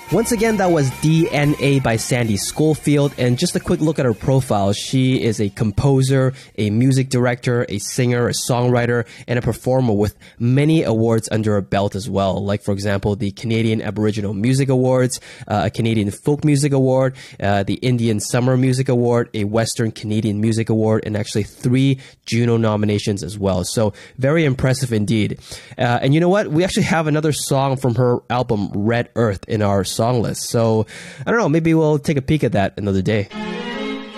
Once again, that was DNA by Sandy Schofield. And just a quick look at her profile. She is a composer, a music director, a singer, a songwriter, and a performer with many awards under her belt as well. Like, for example, the Canadian Aboriginal Music Awards, a Canadian Folk Music Award, the Indian Summer Music Award, a Western Canadian Music Award, and actually 3 Juno nominations as well. So very impressive indeed. And you know what? We actually have another song from her album Red Earth in our song list. So I don't know, maybe we'll take a peek at that another day.